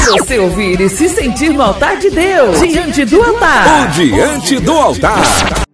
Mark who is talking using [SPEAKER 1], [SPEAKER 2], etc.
[SPEAKER 1] você ouvir e se sentir no altar de Deus, diante do altar.
[SPEAKER 2] O Diante do Altar.